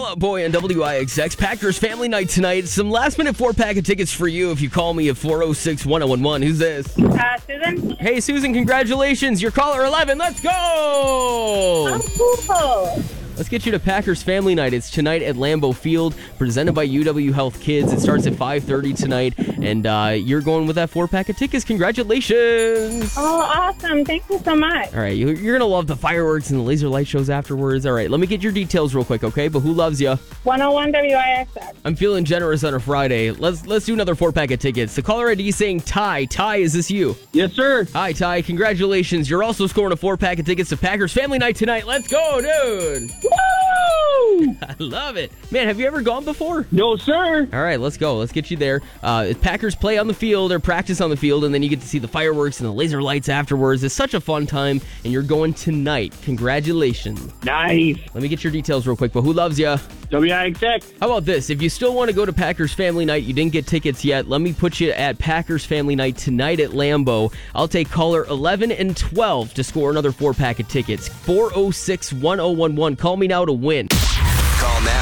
Out Boy on WIXX. Packers Family Night tonight. Some last-minute 4-pack of tickets for you if you call me at 406-1011. Who's this? Susan. Hey, Susan, congratulations. You're caller 11. Let's go! Oh, cool. Let's get you to Packers Family Night. It's tonight at Lambeau Field, presented by UW Health Kids. It starts at 5:30 tonight, and you're going with that 4-pack of tickets. Congratulations! Oh, awesome. Thank you so much. All right, you're going to love the fireworks and the laser light shows afterwards. All right, let me get your details real quick, okay? But who loves you? 101 WIXX. I'm feeling generous on a Friday. Let's do another 4-pack of tickets. The caller ID is saying Ty. Ty, is this you? Yes, sir. Hi, Ty. Congratulations. You're also scoring a 4-pack of tickets to Packers Family Night tonight. Let's go, dude! Woo! I love it. Man, have you ever gone before? No, sir. All right, let's go. Let's get you there. Packers play on the field or practice on the field, and then you get to see the fireworks and the laser lights afterwards. It's such a fun time, and you're going tonight. Congratulations. Nice. Let me get your details real quick, but who loves you? WIXX. How about this? If you still want to go to Packers Family Night, you didn't get tickets yet, let me put you at Packers Family Night tonight at Lambeau. I'll take caller 11 and 12 to score another 4-pack of tickets. 406-1011. Call me now to win. Call now.